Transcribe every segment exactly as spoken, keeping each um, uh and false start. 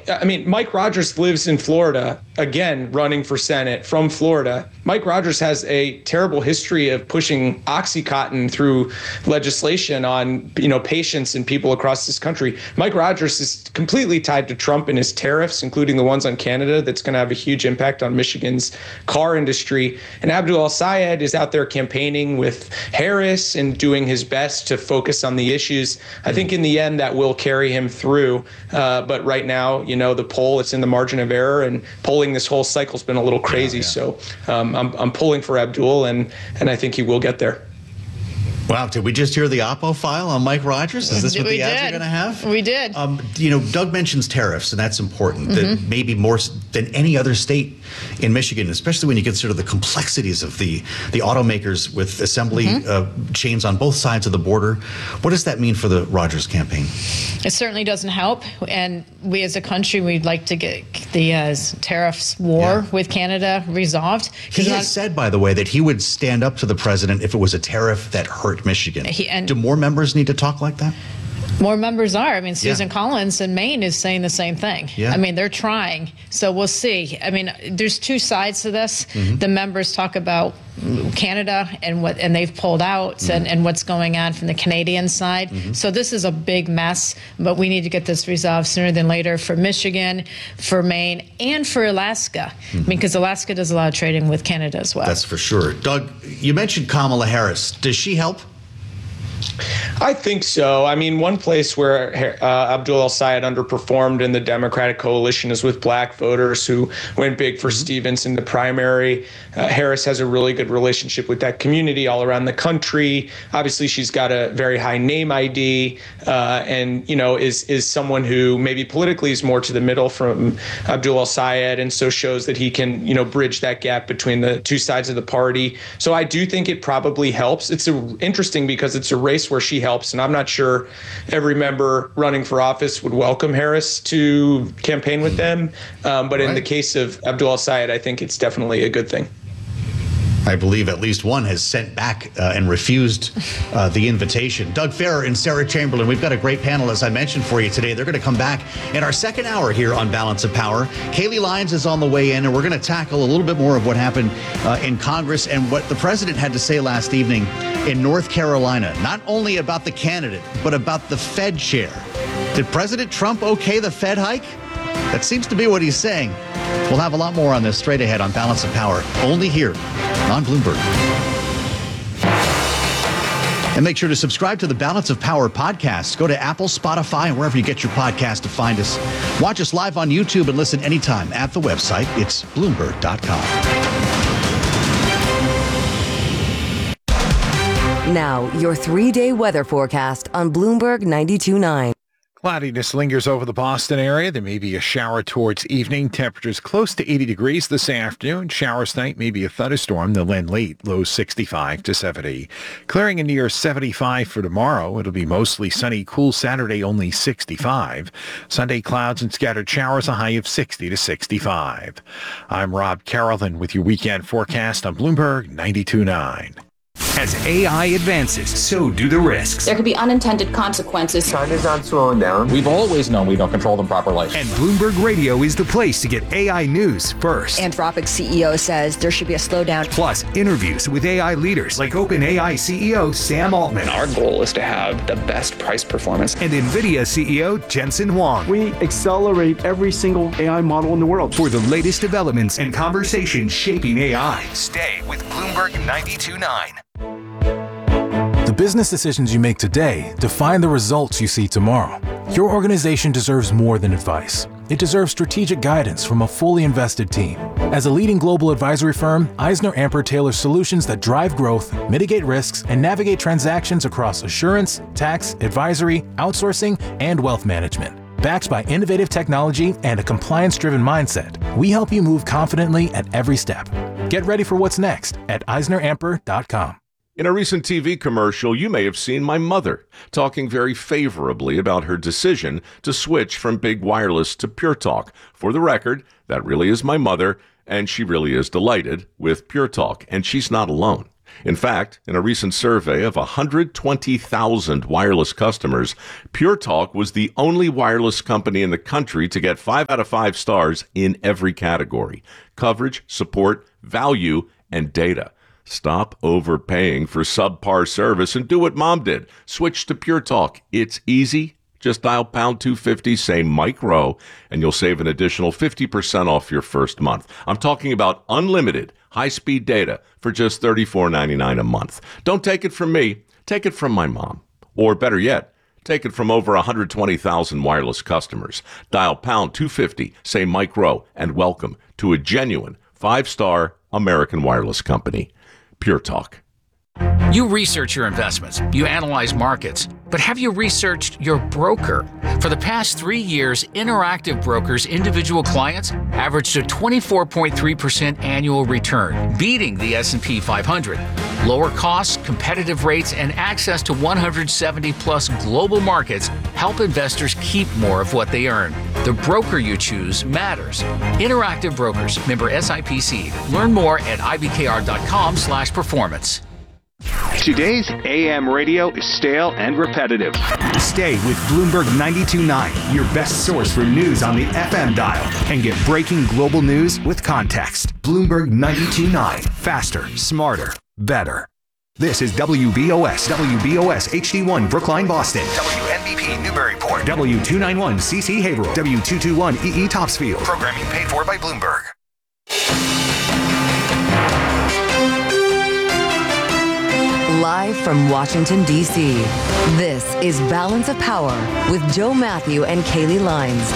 I mean, Mike Rogers lives in Florida, again, running for Senate from Florida. Mike Rogers has a terrible history of pushing Oxycontin through legislation on, you know, patients and people across this country. Mike Rogers is completely tied to Trump and his tariffs, including the ones on Canada, that's going to have a huge impact on Michigan's car industry. And Abdul El-Sayed is out there campaigning with Harris and doing his best to focus on the issues. I think in the end that will carry him through. Uh, but right now, you know, the poll, it's in the margin of error, and polling this whole cycle's been a little crazy. Yeah, yeah. So um, I'm, I'm pulling for Abdul, and, and I think he will get there. Wow, did we just hear the Oppo file on Mike Rogers? Is this what we the ads did. are going to have? We did. Um, you know, Doug mentions tariffs, and that's important. Mm-hmm. That maybe more than any other state in Michigan, especially when you consider the complexities of the, the automakers with assembly mm-hmm. uh, chains on both sides of the border. What does that mean for the Rogers campaign? It certainly doesn't help. And we as a country, we'd like to get the uh, tariffs war yeah. with Canada resolved. He has not- said, by the way, that he would stand up to the president if it was a tariff that hurt Michigan. He, and Do more members need to talk like that? More members are. I mean, Susan yeah. Collins in Maine is saying the same thing. Yeah. I mean, they're trying. So we'll see. I mean, there's two sides to this. Mm-hmm. The members talk about Canada and what, and they've pulled out mm-hmm. and, and what's going on from the Canadian side. Mm-hmm. So this is a big mess, but we need to get this resolved sooner than later for Michigan, for Maine, and for Alaska, mm-hmm. because Alaska does a lot of trading with Canada as well. That's for sure. Doug, you mentioned Kamala Harris. Does she help? I think so. I mean, one place where uh, Abdul El-Sayed underperformed in the Democratic coalition is with black voters who went big for mm-hmm. Stevens in the primary. Uh, Harris has a really good relationship with that community all around the country. Obviously, she's got a very high name I D uh, and, you know, is is someone who maybe politically is more to the middle from Abdul El-Sayed, and so shows that he can, you know, bridge that gap between the two sides of the party. So I do think it probably helps. It's a, interesting because it's a race where she helps, and I'm not sure every member running for office would welcome Harris to campaign with them. Um, but right. in the case of Abdul El-Sayed, I think it's definitely a good thing. I believe at least one has sent back uh, and refused uh, the invitation. Doug Farrar and Sarah Chamberlain, we've got a great panel, as I mentioned, for you today. They're going to come back in our second hour here on Balance of Power. Kaylee Lyons is on the way in, and we're going to tackle a little bit more of what happened uh, in Congress and what the president had to say last evening in North Carolina, not only about the candidate, but about the Fed chair. Did President Trump okay the Fed hike? That seems to be what he's saying. We'll have a lot more on this straight ahead on Balance of Power, only here on Bloomberg. And make sure to subscribe to the Balance of Power podcast. Go to Apple, Spotify, and wherever you get your podcast to find us. Watch us live on YouTube and listen anytime at the website. It's Bloomberg dot com. Now, your three-day weather forecast on Bloomberg ninety-two point nine. Cloudiness lingers over the Boston area. There may be a shower towards evening. Temperatures close to eighty degrees this afternoon. Showers tonight, maybe a thunderstorm. They'll end late. Lows sixty-five to seventy. Clearing a near seventy-five for tomorrow. It'll be mostly sunny. Cool Saturday, only sixty-five. Sunday, clouds and scattered showers. A high of sixty to sixty-five. I'm Rob Carrollton with your weekend forecast on Bloomberg ninety-two point nine. As A I advances, so do the risks. There could be unintended consequences. China's not slowing down. We've always known we don't control them properly. And Bloomberg Radio is the place to get A I news first. Anthropic C E O says there should be a slowdown. Plus, interviews with A I leaders like OpenAI C E O Sam Altman. Our goal is to have the best price performance. And NVIDIA C E O Jensen Huang. We accelerate every single A I model in the world. For the latest developments and conversations shaping A I, stay with Bloomberg ninety-two point nine. The business decisions you make today define the results you see tomorrow. Your organization deserves more than advice. It deserves strategic guidance from a fully invested team. As a leading global advisory firm, EisnerAmper tailors solutions that drive growth, mitigate risks, and navigate transactions across assurance, tax, advisory, outsourcing, and wealth management. Backed by innovative technology and a compliance-driven mindset, we help you move confidently at every step. Get ready for what's next at Eisner Amper dot com. In a recent T V commercial, you may have seen my mother talking very favorably about her decision to switch from Big Wireless to Pure Talk. For the record, that really is my mother, and she really is delighted with Pure Talk, and she's not alone. In fact, in a recent survey of one hundred twenty thousand wireless customers, Pure Talk was the only wireless company in the country to get five out of five stars in every category: coverage, support, value, and data. Stop overpaying for subpar service and do what Mom did. Switch to Pure Talk. It's easy. Just dial pound two fifty, say Mike Rowe, and you'll save an additional fifty percent off your first month. I'm talking about unlimited high-speed data for just thirty-four ninety-nine a month. Don't take it from me. Take it from my mom. Or better yet, take it from over one hundred twenty thousand wireless customers. Dial pound two fifty, say Mike Rowe, and welcome to a genuine five-star American wireless company. Pure Talk. You research your investments, you analyze markets, but have you researched your broker? For the past three years, Interactive Brokers' individual clients averaged a twenty-four point three percent annual return, beating the S and P five hundred. Lower costs, competitive rates, and access to one hundred seventy plus global markets help investors keep more of what they earn. The broker you choose matters. Interactive Brokers, member S I P C. Learn more at I B K R dot com slash performance. Today's A M radio is stale and repetitive. Stay with Bloomberg ninety-two point nine, your best source for news on the F M dial, and get breaking global news with context. Bloomberg ninety-two point nine. Faster, smarter, better. This is W B O S, W B O S H D one Brookline, Boston. W N B P Newburyport. W two ninety-one C C Haverhill. W two twenty-one E E Topsfield. Programming paid for by Bloomberg. Live from Washington, D C, this is Balance of Power with Joe Matthew and Kaylee Lines.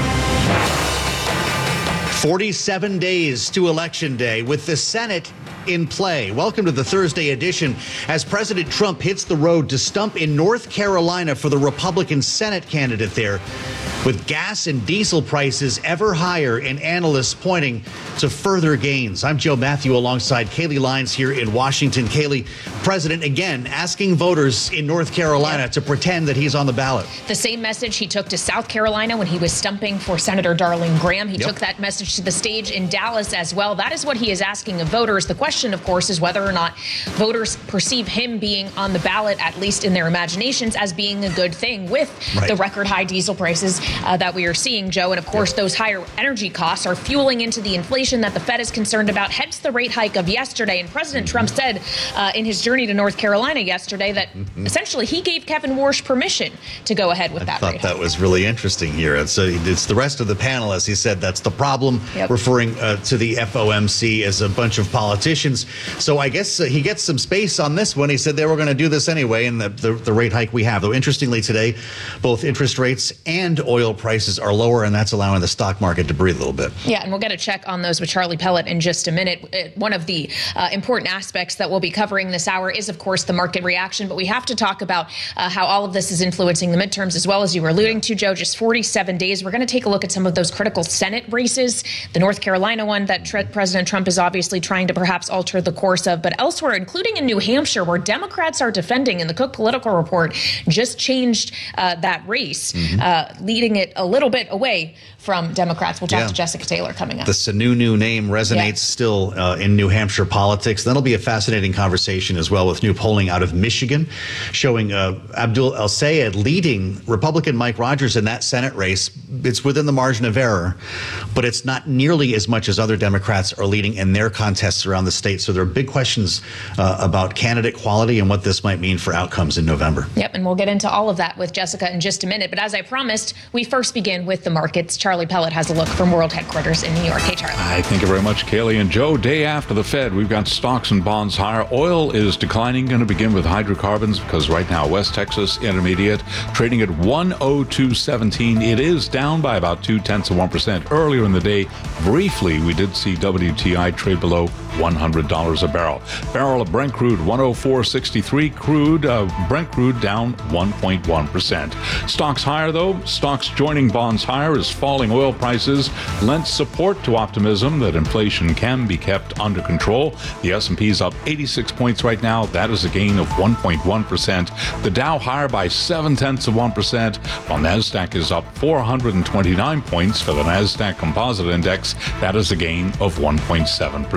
forty-seven days to Election Day with the Senate in play. Welcome to the Thursday edition as President Trump hits the road to stump in North Carolina for the Republican Senate candidate there, with gas and diesel prices ever higher and analysts pointing to further gains. I'm Joe Matthew alongside Kaylee Lines here in Washington. Kaylee, President again asking voters in North Carolina yep. to pretend that he's on the ballot. The same message he took to South Carolina when he was stumping for Senator Darlene Graham. He yep. took that message to the stage in Dallas as well. That is what he is asking of voters. The question, of course, is whether or not voters perceive him being on the ballot, at least in their imaginations, as being a good thing with right. the record high diesel prices uh, that we are seeing, Joe. And of course, yep. those higher energy costs are fueling into the inflation that the Fed is concerned about, hence the rate hike of yesterday. And President Trump said uh, in his journey to North Carolina yesterday that mm-hmm. essentially he gave Kevin Warsh permission to go ahead with I that thought rate that hike. was really interesting here. It's, uh, it's the rest of the panelists. He said that's the problem, yep. referring uh, to the F O M C as a bunch of politicians. So I guess uh, he gets some space on this one. He said they were going to do this anyway, and the, the, the rate hike we have. Though interestingly today, both interest rates and oil prices are lower, and that's allowing the stock market to breathe a little bit. Yeah, and we'll get a check on those with Charlie Pellet in just a minute. One of the uh, important aspects that we'll be covering this hour is, of course, the market reaction. But we have to talk about uh, how all of this is influencing the midterms, as well as you were alluding to, Joe. Just forty-seven days. We're going to take a look at some of those critical Senate races. The North Carolina one that tre- President Trump is obviously trying to perhaps alter the course of, but elsewhere, including in New Hampshire, where Democrats are defending, and the Cook Political Report just changed uh, that race, mm-hmm. uh, leading it a little bit away from Democrats. We'll talk yeah. to Jessica Taylor coming up. The Sununu name resonates yeah. still uh, in New Hampshire politics. That'll be a fascinating conversation as well, with new polling out of Michigan showing uh, Abdul El-Sayed leading Republican Mike Rogers in that Senate race. It's within the margin of error, but it's not nearly as much as other Democrats are leading in their contests around the state. So there are big questions uh, about candidate quality and what this might mean for outcomes in November. Yep, and we'll get into all of that with Jessica in just a minute. But as I promised, we first begin with the markets. Charlie Pellet has a look from World Headquarters in New York. Hey, Charlie. Hi, thank you very much, Kaylee and Joe. Day after the Fed, we've got stocks and bonds higher. Oil is declining. Going to begin with hydrocarbons because right now West Texas Intermediate trading at one oh two seventeen. It is down by about two tenths of one percent. Earlier in the day, briefly, we did see W T I trade below one hundred dollars a barrel. Barrel of Brent crude one oh four sixty-three. Crude uh, Brent crude down one point one percent. Stocks higher though. Stocks joining bonds higher as falling oil prices lent support to optimism that inflation can be kept under control. The S and P is up eighty-six points right now. That is a gain of one point one percent. The Dow higher by seven tenths of one percent, while NASDAQ is up four hundred twenty-nine points for the NASDAQ Composite Index. That is a gain of one point seven percent.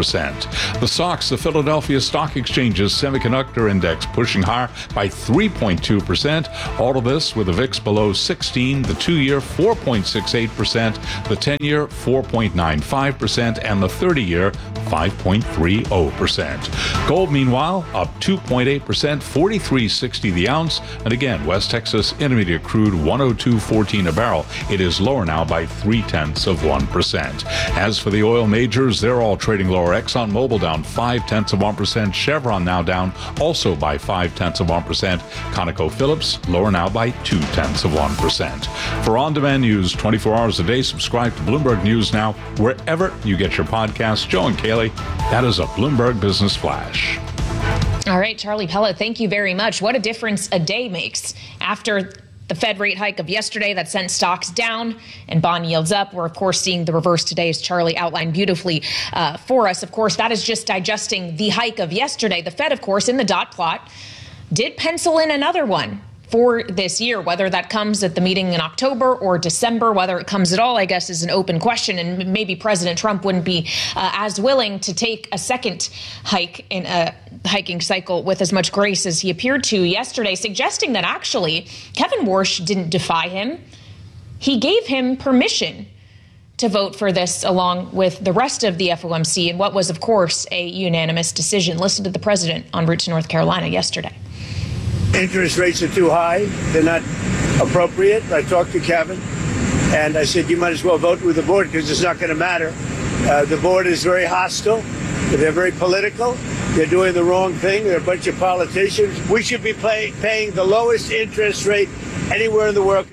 The S O X, the Philadelphia Stock Exchange's semiconductor index, pushing higher by three point two percent. All of this with the V I X below sixteen, the two-year four point six eight percent, the ten-year four point nine five percent, and the thirty-year five point three zero percent. Gold, meanwhile, up two point eight percent, forty-three sixty the ounce. And again, West Texas Intermediate crude one oh two fourteen a barrel. It is lower now by three tenths of one percent. As for the oil majors, they're all trading lower. ExxonMobil down five tenths of one percent. Chevron now down also by five tenths of one percent. ConocoPhillips lower now by two tenths of one percent. For on-demand news twenty-four hours a day, subscribe to Bloomberg News Now wherever you get your podcasts. Joe and Kaylee, that is a Bloomberg Business Flash. All right, Charlie Pellet, thank you very much. What a difference a day makes after the Fed rate hike of yesterday that sent stocks down and bond yields up. We're, of course, seeing the reverse today, as Charlie outlined beautifully uh, for us. Of course, that is just digesting the hike of yesterday. The Fed, of course, in the dot plot, did pencil in another one for this year. Whether that comes at the meeting in October or December, whether it comes at all, I guess, is an open question. And maybe President Trump wouldn't be uh, as willing to take a second hike in a hiking cycle with as much grace as he appeared to yesterday, suggesting that actually Kevin Warsh didn't defy him. He gave him permission to vote for this along with the rest of the F O M C in what was, of course, a unanimous decision. Listen to the president en route to North Carolina yesterday. Interest rates are too high. They're not appropriate. I talked to Kevin, and I said, you might as well vote with the board because it's not going to matter. Uh, the board is very hostile. They're very political. They're doing the wrong thing. They're a bunch of politicians. We should be pay, paying the lowest interest rate anywhere in the world.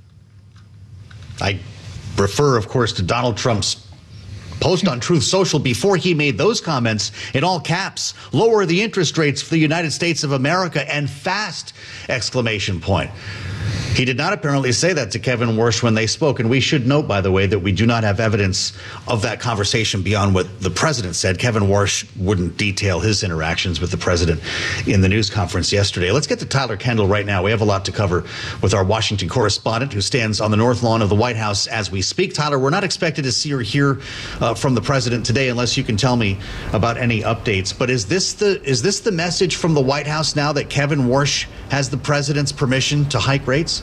I refer, of course, to Donald Trump's post on Truth Social before he made those comments in all caps: lower the interest rates for the United States of America, and fast! Exclamation point. He did not apparently say that to Kevin Warsh when they spoke. And we should note, by the way, that we do not have evidence of that conversation beyond what the president said. Kevin Warsh wouldn't detail his interactions with the president in the news conference yesterday. Let's get to Tyler Kendall right now. We have a lot to cover with our Washington correspondent who stands on the north lawn of the White House as we speak. Tyler, we're not expected to see or hear uh, from the president today unless you can tell me about any updates. But is this the is this the message from the White House now that Kevin Warsh has the president's permission to hike rates?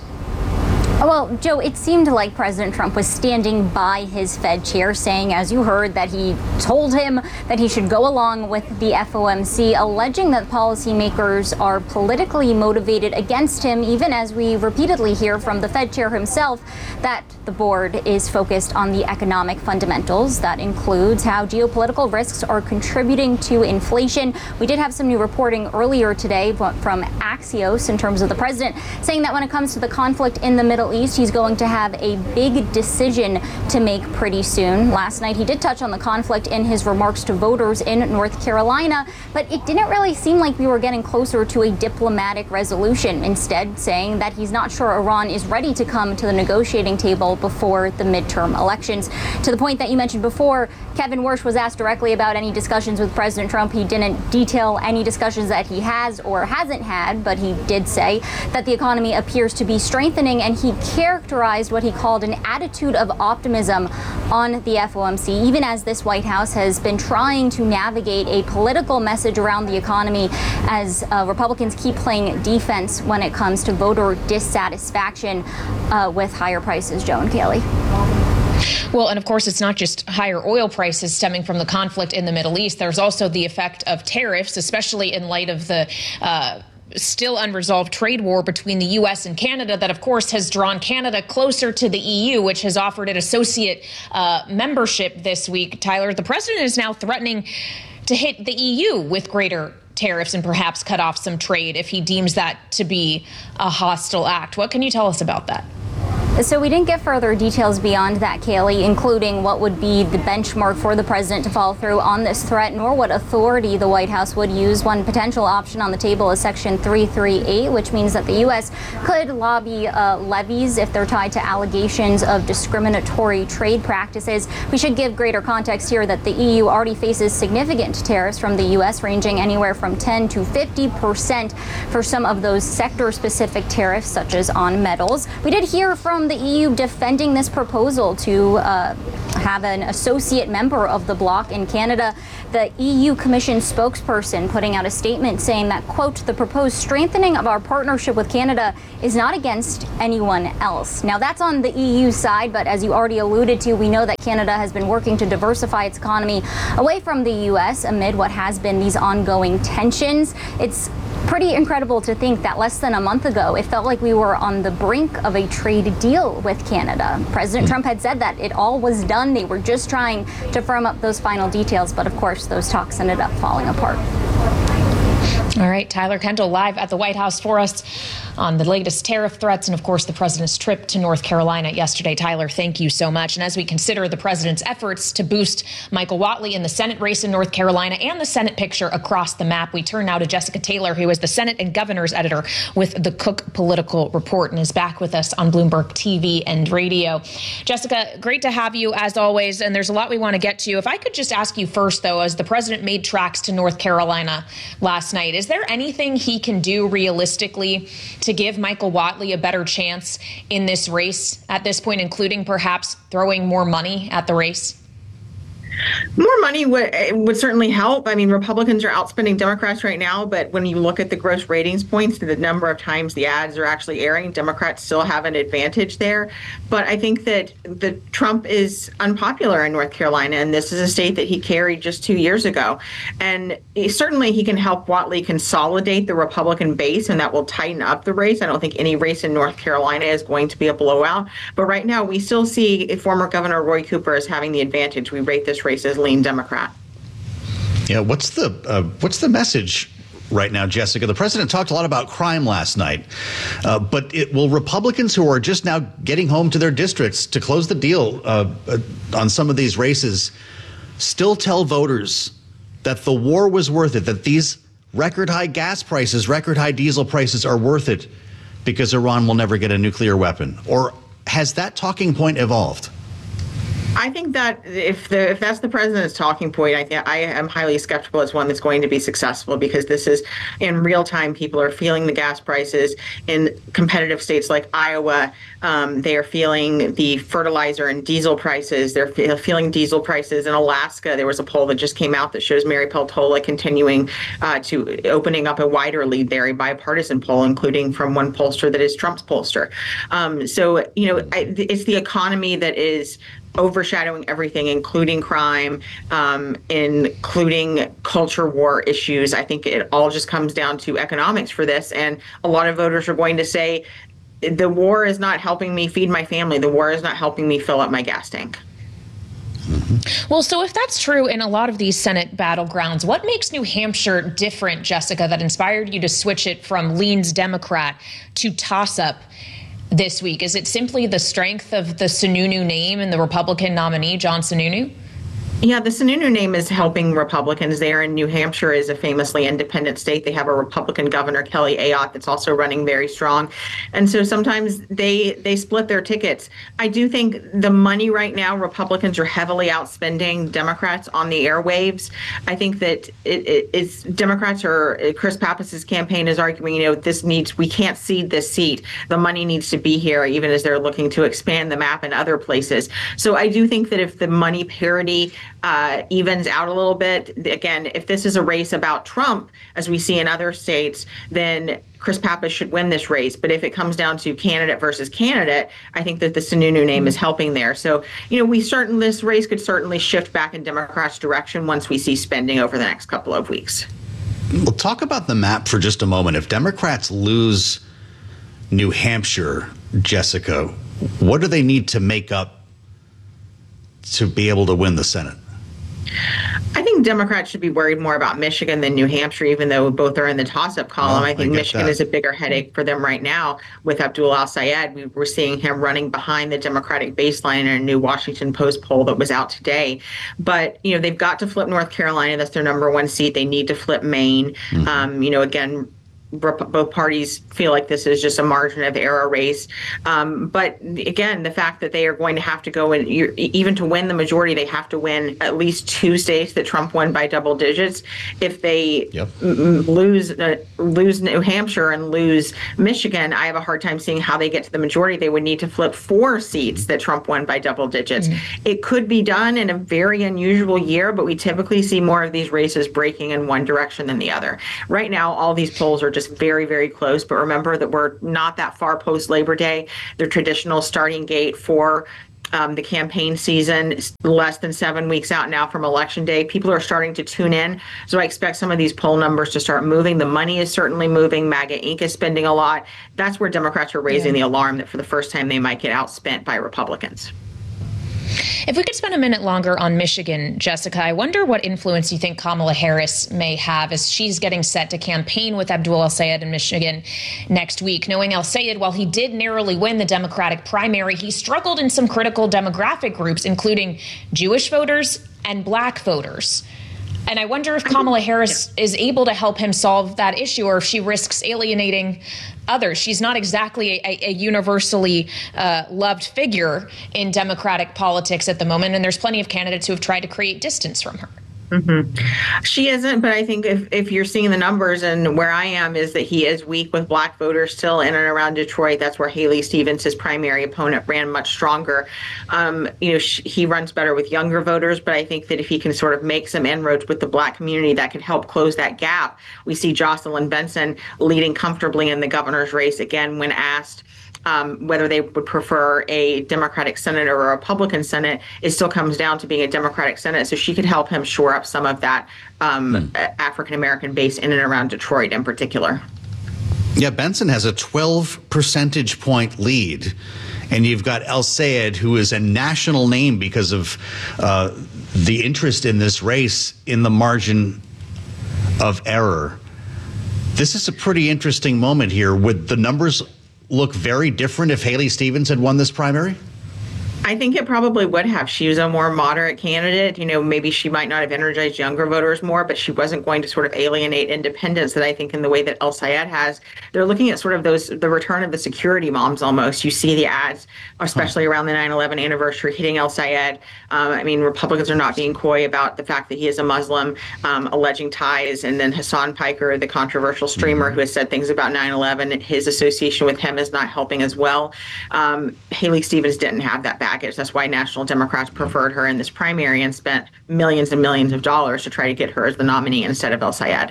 Well, Joe, it seemed like President Trump was standing by his Fed chair, saying, as you heard, that he told him that he should go along with the F O M C, alleging that policymakers are politically motivated against him, even as we repeatedly hear from the Fed chair himself that the board is focused on the economic fundamentals. That includes how geopolitical risks are contributing to inflation. We did have some new reporting earlier today from Axios in terms of the president saying that when it comes to the conflict in the Middle East, he's going to have a big decision to make pretty soon. Last night, he did touch on the conflict in his remarks to voters in North Carolina, but it didn't really seem like we were getting closer to a diplomatic resolution, instead saying that he's not sure Iran is ready to come to the negotiating table before the midterm elections. To the point that you mentioned before, Kevin Warsh was asked directly about any discussions with President Trump. He didn't detail any discussions that he has or hasn't had, but he did say that the economy appears to be strengthening, and he characterized what he called an attitude of optimism on the F O M C, even as this White House has been trying to navigate a political message around the economy as uh, Republicans keep playing defense when it comes to voter dissatisfaction uh, with higher prices. Joe and Kaylee. Well, and of course, it's not just higher oil prices stemming from the conflict in the Middle East. There's also the effect of tariffs, especially in light of the uh, still unresolved trade war between the U S and Canada that, of course, has drawn Canada closer to the E U, which has offered it associate uh, membership this week. Tyler, the president is now threatening to hit the E U with greater tariffs and perhaps cut off some trade if he deems that to be a hostile act. What can you tell us about that? So we didn't get further details beyond that, Kaylee, including what would be the benchmark for the president to follow through on this threat, nor what authority the White House would use. One potential option on the table is Section three thirty-eight, which means that the U S could lobby uh, levies if they're tied to allegations of discriminatory trade practices. We should give greater context here that the E U already faces significant tariffs from the U S, ranging anywhere from ten to fifty percent for some of those sector-specific tariffs, such as on metals. We did hear from the E U defending this proposal to uh, have an associate member of the bloc in Canada, the E U Commission spokesperson, putting out a statement saying that, quote, the proposed strengthening of our partnership with Canada is not against anyone else. Now, that's on the E U side, but as you already alluded to, we know that Canada has been working to diversify its economy away from the U S amid what has been these ongoing tensions. It's pretty incredible to think that less than a month ago, it felt like we were on the brink of a trade deal with Canada. President Trump had said that it all was done. They were just trying to firm up those final details. But of course, those talks ended up falling apart. All right, Tyler Kendall live at the White House for us on the latest tariff threats and, of course, the president's trip to North Carolina yesterday. Tyler, thank you so much. And as we consider the president's efforts to boost Michael Whatley in the Senate race in North Carolina and the Senate picture across the map, we turn now to Jessica Taylor, who is the Senate and Governor's editor with the Cook Political Report and is back with us on Bloomberg T V and radio. Jessica, great to have you as always. And there's a lot we want to get to. If I could just ask you first, though, as the president made tracks to North Carolina last night, is there anything he can do realistically to give Michael Whatley a better chance in this race at this point, including perhaps throwing more money at the race? More money would would certainly help. I mean, Republicans are outspending Democrats right now, but when you look at the gross ratings points, the number of times the ads are actually airing, Democrats still have an advantage there. But I think that the Trump is unpopular in North Carolina, and this is a state that he carried just two years ago. And he, certainly he can help Whatley consolidate the Republican base, and that will tighten up the race. I don't think any race in North Carolina is going to be a blowout. But right now, we still see former Governor Roy Cooper as having the advantage. We rate this race as lean Democrat. Yeah, what's the uh, what's the message right now, Jessica? The president talked a lot about crime last night, uh, but it, will Republicans who are just now getting home to their districts to close the deal uh, uh, on some of these races still tell voters that the war was worth it, that these record high gas prices, record high diesel prices are worth it because Iran will never get a nuclear weapon? Or has that talking point evolved? I think that if the if that's the president's talking point, I think I am highly skeptical it's one that's going to be successful, because this is in real time. People are feeling the gas prices in competitive states like Iowa. Um, they are feeling the fertilizer and diesel prices. They're fe- feeling diesel prices in Alaska. There was a poll that just came out that shows Mary Peltola continuing uh, to opening up a wider lead there, a bipartisan poll, including from one pollster that is Trump's pollster. Um, so, you know, I, it's the economy that is overshadowing everything, including crime, um, including culture war issues. I think it all just comes down to economics for this. And a lot of voters are going to say, the war is not helping me feed my family. The war is not helping me fill up my gas tank. Well, so if that's true in a lot of these Senate battlegrounds, what makes New Hampshire different, Jessica, that inspired you to switch it from leans Democrat to toss-up this week? Is it simply the strength of the Sununu name and the Republican nominee, John Sununu? Yeah, the Sununu name is helping Republicans there, and New Hampshire is a famously independent state. They have a Republican governor, Kelly Ayotte, that's also running very strong. And so sometimes they they split their tickets. I do think the money right now, Republicans are heavily outspending Democrats on the airwaves. I think that it, it, it's Democrats are, Chris Pappas' campaign is arguing, you know, this needs, we can't cede this seat. The money needs to be here, even as they're looking to expand the map in other places. So I do think that if the money parity Uh, evens out a little bit. Again, if this is a race about Trump, as we see in other states, then Chris Pappas should win this race. But if it comes down to candidate versus candidate, I think that the Sununu name is helping there. So, you know, we certain this race could certainly shift back in Democrats' direction once we see spending over the next couple of weeks. We'll talk about the map for just a moment. If Democrats lose New Hampshire, Jessica, what do they need to make up to be able to win the Senate? I think Democrats should be worried more about Michigan than New Hampshire, even though both are in the toss-up column. Well, I think I Michigan that. is a bigger headache for them right now with Abdul al-Sayed. We were seeing him running behind the Democratic baseline in a new Washington Post poll that was out today. But, you know, they've got to flip North Carolina. That's their number one seat. They need to flip Maine. Mm-hmm. Um, you know, again, both parties feel like this is just a margin of error race. Um, but again, the fact that they are going to have to go and even to win the majority, they have to win at least two states that Trump won by double digits. If they yep. m- lose uh, lose New Hampshire and lose Michigan, I have a hard time seeing how they get to the majority. They would need to flip four seats that Trump won by double digits. Mm-hmm. It could be done in a very unusual year, but we typically see more of these races breaking in one direction than the other. Right now, all these polls are just very, very close. But remember that we're not that far post Labor Day. The traditional starting gate for um, the campaign season is less than seven weeks out now from Election Day. People are starting to tune in. So I expect some of these poll numbers to start moving. The money is certainly moving. MAGA Incorporated is spending a lot. That's where Democrats are raising yeah. the alarm that for the first time they might get outspent by Republicans. If we could spend a minute longer on Michigan, Jessica, I wonder what influence you think Kamala Harris may have as she's getting set to campaign with Abdul El-Sayed in Michigan next week. Knowing El-Sayed, while he did narrowly win the Democratic primary, he struggled in some critical demographic groups, including Jewish voters and black voters. And I wonder if Kamala Harris is able to help him solve that issue, or if she risks alienating others. She's not exactly a, a universally uh, loved figure in Democratic politics at the moment, and there's plenty of candidates who have tried to create distance from her. Mm-hmm. She isn't, but I think if, if you're seeing the numbers, and where I am is that he is weak with black voters still in and around Detroit. That's where Haley Stevens, his primary opponent, ran much stronger. Um, you know, sh- he runs better with younger voters, but I think that if he can sort of make some inroads with the black community, that could help close that gap. We see Jocelyn Benson leading comfortably in the governor's race again when asked Um, whether they would prefer a Democratic Senate or a Republican Senate. It still comes down to being a Democratic Senate. So she could help him shore up some of that um, hmm. African-American base in and around Detroit in particular. Yeah, Benson has a twelve percentage point lead. And you've got El-Sayed, who is a national name because of uh, the interest in this race in the margin of error. This is a pretty interesting moment here. Would the numbers look very different if Haley Stevens had won this primary? I think it probably would have. She was a more moderate candidate. You know, maybe she might not have energized younger voters more, but she wasn't going to sort of alienate independents that I think in the way that El-Sayed has. They're looking at sort of those, the return of the security moms almost. You see the ads, especially huh. around the nine eleven anniversary, hitting El-Sayed. Um, I mean, Republicans are not being coy about the fact that he is a Muslim, um, alleging ties. And then Hassan Piker, the controversial streamer mm-hmm. who has said things about nine eleven, his association with him is not helping as well. Um, Haley Stevens didn't have that baggage. That's why National Democrats preferred her in this primary and spent millions and millions of dollars to try to get her as the nominee instead of El-Sayed.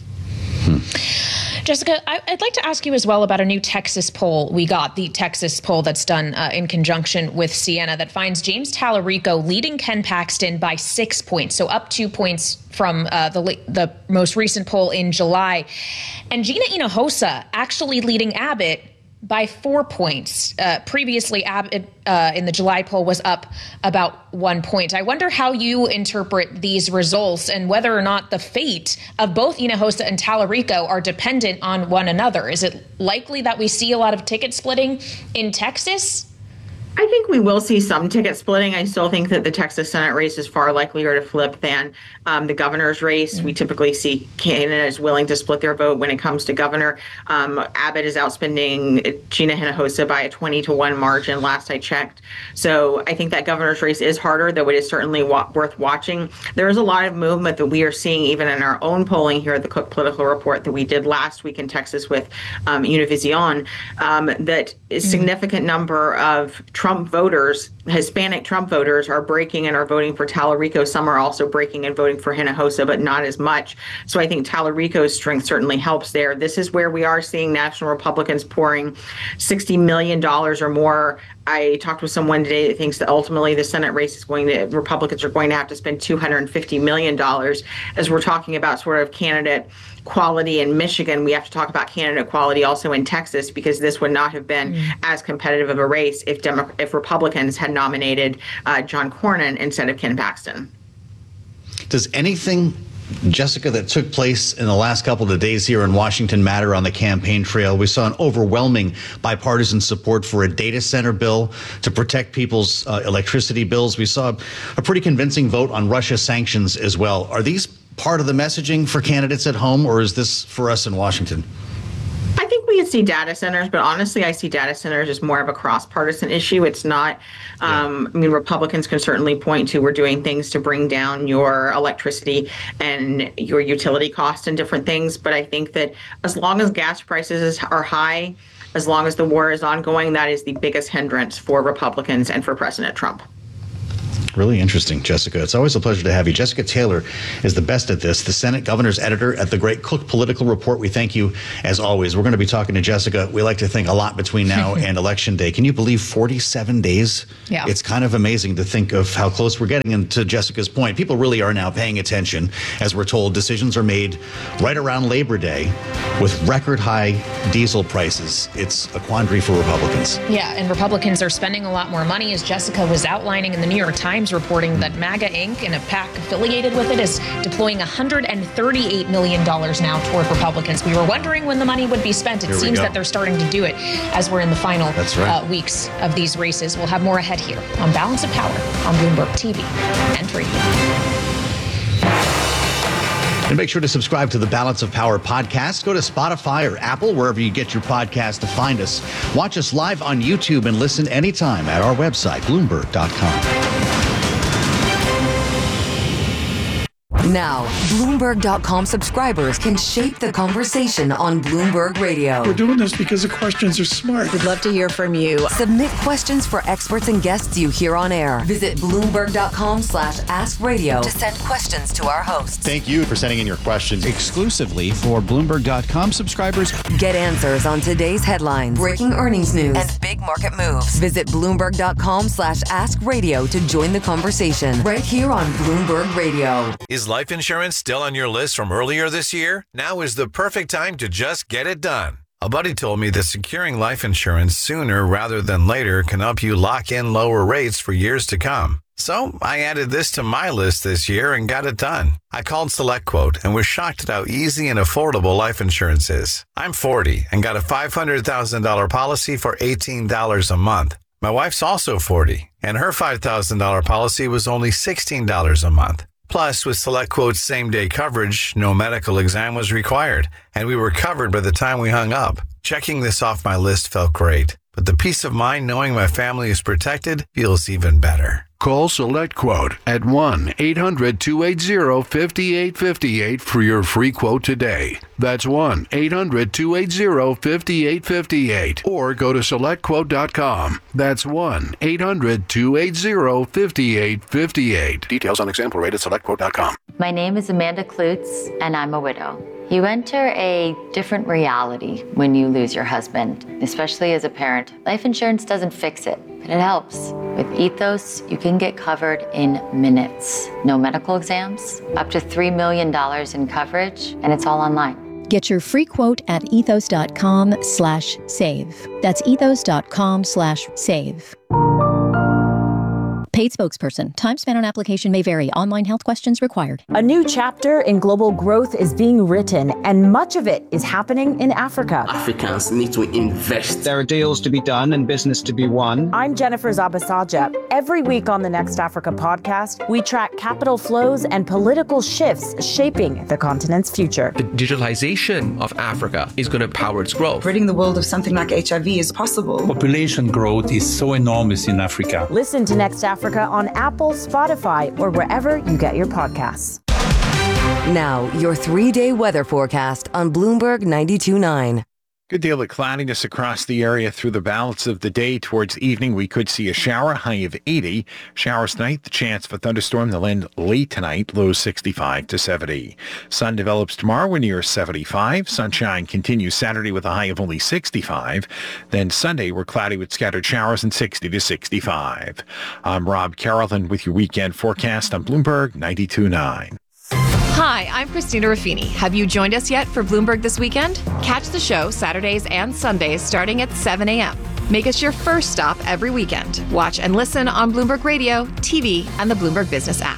Hmm. Jessica, I'd like to ask you as well about a new Texas poll we got, the Texas poll that's done uh, in conjunction with Siena, that finds James Tallarico leading Ken Paxton by six points, so up two points from uh, the the most recent poll in July. And Gina Hinojosa actually leading Abbott by four points. Uh, previously, Abbott uh, in the July poll was up about one point. I wonder how you interpret these results and whether or not the fate of both Hinojosa and Tallarico are dependent on one another. Is it likely that we see a lot of ticket splitting in Texas? I think we will see some ticket splitting. I still think that the Texas Senate race is far likelier to flip than um, the governor's race. Mm-hmm. We typically see candidates willing to split their vote when it comes to governor. Um, Abbott is outspending Gina Hinojosa by a twenty to one margin last I checked. So I think that governor's race is harder, though it is certainly wa- worth watching. There is a lot of movement that we are seeing even in our own polling here at the Cook Political Report that we did last week in Texas with um, Univision, um, that a significant number of Trump voters, Hispanic Trump voters, are breaking and are voting for Tallarico. Some are also breaking and voting for Hinojosa, but not as much. So I think Tallarico's strength certainly helps there. This is where we are seeing national Republicans pouring sixty million dollars or more. I talked with someone today that thinks that ultimately the Senate race is going to, Republicans are going to have to spend two hundred fifty million dollars. As we're talking about sort of candidate quality in Michigan, we have to talk about candidate quality also in Texas, because this would not have been mm. as competitive of a race if Demo- if Republicans had nominated uh, John Cornyn instead of Ken Paxton. Does anything, Jessica, that took place in the last couple of days here in Washington matter on the campaign trail? We saw an overwhelming bipartisan support for a data center bill to protect people's uh, electricity bills. We saw a pretty convincing vote on Russia sanctions as well. Are these part of the messaging for candidates at home, or is this for us in Washington? we could see data centers, but honestly, I see data centers as more of a cross-partisan issue. It's not, um, I mean, Republicans can certainly point to we're doing things to bring down your electricity and your utility costs and different things. But I think that as long as gas prices are high, as long as the war is ongoing, that is the biggest hindrance for Republicans and for President Trump. Really interesting, Jessica. It's always a pleasure to have you. Jessica Taylor is the best at this, the Senate governor's editor at the Great Cook Political Report. We thank you, as always. We're going to be talking to Jessica. We like to think a lot between now and Election Day. Can you believe forty-seven days? Yeah. It's kind of amazing to think of how close we're getting. And to Jessica's point, people really are now paying attention. As we're told, decisions are made right around Labor Day with record high diesel prices. It's a quandary for Republicans. Yeah, and Republicans are spending a lot more money, as Jessica was outlining in the New York Times, reporting that MAGA Incorporated and a PAC affiliated with it is deploying one hundred thirty-eight million dollars now toward Republicans. We were wondering when the money would be spent. It Here we seems go. that they're starting to do it as we're in the final That's right. uh, weeks of these races. We'll have more ahead here on Balance of Power on Bloomberg T V and radio. And make sure to subscribe to the Balance of Power podcast. Go to Spotify or Apple, wherever you get your podcast, to find us. Watch us live on YouTube and listen anytime at our website, bloomberg dot com. Now, Bloomberg dot com subscribers can shape the conversation on Bloomberg Radio. We're doing this because the questions are smart. We'd love to hear from you. Submit questions for experts and guests you hear on air. Visit Bloomberg dot com slash ask radio to send questions to our hosts. Thank you for sending in your questions exclusively for Bloomberg dot com subscribers. Get answers on today's headlines, breaking earnings news, and big market moves. Visit Bloomberg dot com slash ask radio to join the conversation right here on Bloomberg Radio. Is life insurance still on your list from earlier this year? Now is the perfect time to just get it done. A buddy told me that securing life insurance sooner rather than later can help you lock in lower rates for years to come. So I added this to my list this year and got it done. I called SelectQuote and was shocked at how easy and affordable life insurance is. I'm forty and got a five hundred thousand dollars policy for eighteen dollars a month. My wife's also forty, and her five thousand dollars policy was only sixteen dollars a month. Plus, with SelectQuote's same-day coverage, no medical exam was required, and we were covered by the time we hung up. Checking this off my list felt great, but the peace of mind knowing my family is protected feels even better. Call SelectQuote at one eight hundred two eight zero five eight five eight for your free quote today. That's one eight hundred two eight zero five eight five eight. Or go to select quote dot com. That's one eight hundred two eight zero five eight five eight. Details on example rate at select quote dot com. My name is Amanda Klutz, and I'm a widow. You enter a different reality when you lose your husband, especially as a parent. Life insurance doesn't fix it, but it helps. With Ethos, you can get covered in minutes. No medical exams, up to three million dollars in coverage, and it's all online. Get your free quote at ethos dot com slash save. That's ethos dot com slash save. Paid spokesperson. Time spent on application may vary. Online health questions required. A new chapter in global growth is being written, and much of it is happening in Africa. Africans need to invest. There are deals to be done and business to be won. I'm Jennifer Zabasaja. Every week on the Next Africa podcast, we track capital flows and political shifts shaping the continent's future. The digitalization of Africa is going to power its growth. Ridding the world of something like H I V is possible. Population growth is so enormous in Africa. Listen to Next Africa on Apple, Spotify, or wherever you get your podcasts. Now, your three-day weather forecast on Bloomberg ninety-two point nine. Good deal of cloudiness across the area through the balance of the day. Towards evening, we could see a shower, high of eighty. Showers tonight, the chance of a thunderstorm. They'll end late tonight, low sixty-five to seventy. Sun develops tomorrow, we're near seventy-five. Sunshine continues Saturday with a high of only sixty-five. Then Sunday, we're cloudy with scattered showers and sixty to sixty-five. I'm Rob Carrollton with your weekend forecast on Bloomberg ninety-two point nine. Hi, I'm Christina Ruffini. Have you joined us yet for Bloomberg This Weekend? Catch the show Saturdays and Sundays starting at seven a.m. Make us your first stop every weekend. Watch and listen on Bloomberg Radio, T V, and the Bloomberg Business app.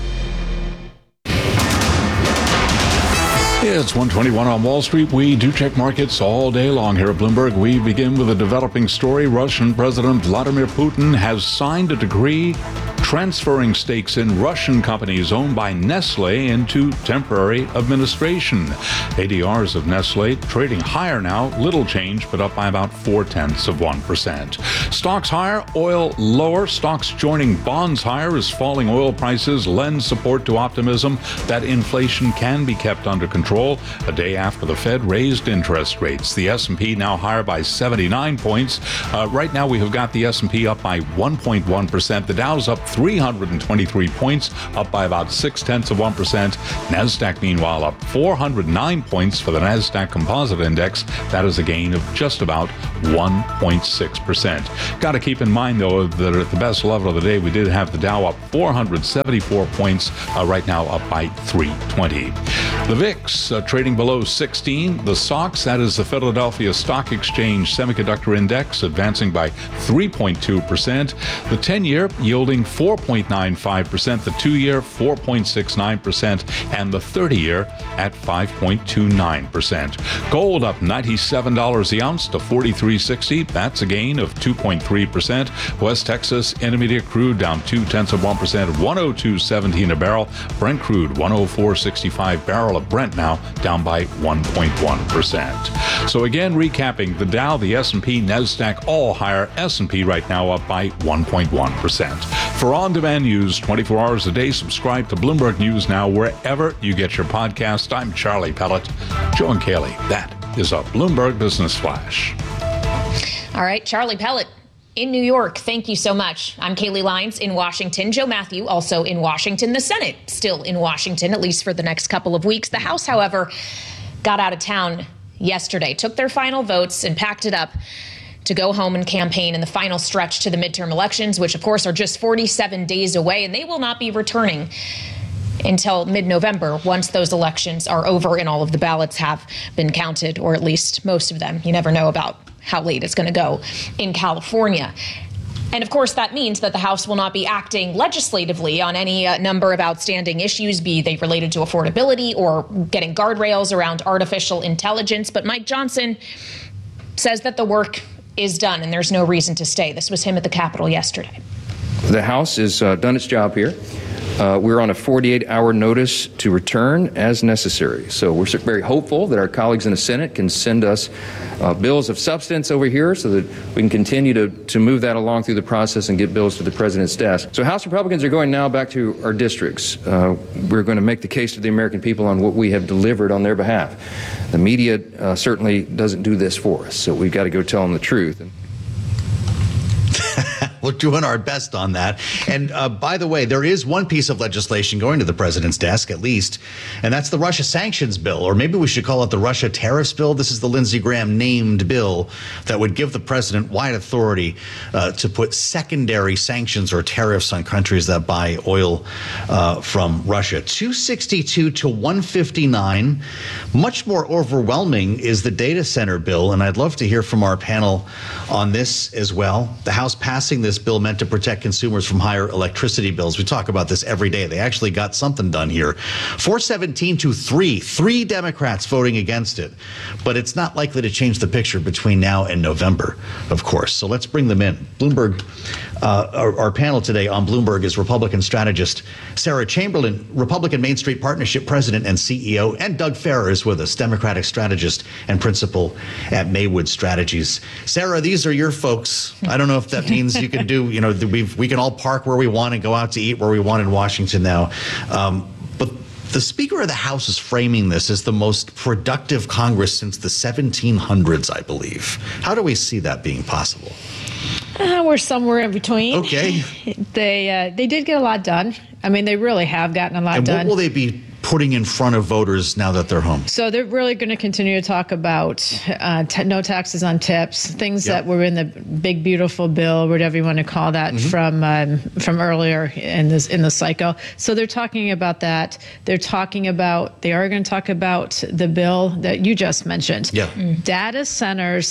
It's one twenty-one on Wall Street. We do check markets all day long here at Bloomberg. We begin with a developing story. Russian President Vladimir Putin has signed a decree transferring stakes in Russian companies owned by Nestle into temporary administration. A D Rs of Nestle trading higher now, little change, but up by about four-tenths of one percent. Stocks higher, oil lower. Stocks joining bonds higher as falling oil prices lend support to optimism that inflation can be kept under control a day after the Fed raised interest rates. The S and P now higher by seventy-nine points. Uh, right now we have got the S and P up by one point one percent. The Dow's up three hundred twenty-three points, up by about six-tenths of one percent. NASDAQ, meanwhile, up four hundred nine points for the NASDAQ Composite Index. That is a gain of just about one point six percent. Got to keep in mind, though, that at the best level of the day, we did have the Dow up four hundred seventy-four points, uh, right now up by three twenty. The V I X uh, trading below sixteen. The S O X, that is the Philadelphia Stock Exchange Semiconductor Index, advancing by three point two percent. The ten-year yielding four point nine five percent. The two-year four point six nine percent. And the thirty-year at five point two nine percent. Gold up ninety-seven dollars the ounce to forty-three sixty. That's a gain of two point three percent. West Texas Intermediate crude down two-tenths of one percent, one oh two seventeen a barrel. Brent crude one oh four sixty-five. Barrel of Brent now down by one point one percent. So again, recapping, the Dow, the S and P, NASDAQ all higher. S and P right now up by one point one percent. For on-demand news twenty-four hours a day, subscribe to Bloomberg News Now wherever you get your podcast. I'm Charlie Pellet. Joe and Kaylee, that is a Bloomberg Business Flash. All right, Charlie Pellet in New York. Thank you so much. I'm Kaylee Lyons in Washington. Joe Matthew also in Washington. The Senate still in Washington, at least for the next couple of weeks. The House, however, got out of town yesterday, took their final votes and packed it up to go home and campaign in the final stretch to the midterm elections, which of course are just forty-seven days away, and they will not be returning until mid-November once those elections are over and all of the ballots have been counted, or at least most of them. You never know about how late it's going to go in California. And of course, that means that the House will not be acting legislatively on any uh, number of outstanding issues, be they related to affordability or getting guardrails around artificial intelligence. But Mike Johnson says that the work is done and there's no reason to stay. This was him at the Capitol yesterday. The House has uh, done its job here. Uh, we're on a forty-eight hour notice to return as necessary. So we're very hopeful that our colleagues in the Senate can send us uh, bills of substance over here so that we can continue to, to move that along through the process and get bills to the president's desk. So House Republicans are going now back to our districts. Uh, we're going to make the case to the American people on what we have delivered on their behalf. The media uh, certainly doesn't do this for us, so we've got to go tell them the truth. We're doing our best on that. And uh, by the way, there is one piece of legislation going to the president's desk, at least, and that's the Russia sanctions bill, or maybe we should call it the Russia tariffs bill. This is the Lindsey Graham named bill that would give the president wide authority uh, to put secondary sanctions or tariffs on countries that buy oil uh, from Russia. two sixty-two to one fifty-nine. Much more overwhelming is the data center bill, and I'd love to hear from our panel on this as well. The House passing this bill meant to protect consumers from higher electricity bills. We talk about this every day. They actually got something done here. four seventeen to three. Three Democrats voting against it. But it's not likely to change the picture between now and November, of course. So let's bring them in. Bloomberg, uh, our, our panel today on Bloomberg is Republican strategist Sarah Chamberlain, Republican Main Street Partnership president and C E O, and Doug Farrar is with us, Democratic strategist and principal at Maywood Strategies. Sarah, these are your folks. I don't know if that means you can do, you know, we we can all park where we want and go out to eat where we want in Washington now. Um, but the Speaker of the House is framing this as the most productive Congress since the seventeen hundreds, I believe. How do we see that being possible? Uh, we're somewhere in between. Okay. they uh, they did get a lot done. I mean, they really have gotten a lot and done. What will they be putting in front of voters now that they're home? So they're really going to continue to talk about uh, t- no taxes on tips, things yep. that were in the big beautiful bill, whatever you want to call that, mm-hmm. from um, from earlier in this in the cycle. So they're talking about that. They're talking about. They are going to talk about the bill that you just mentioned. Yeah. Mm. Data centers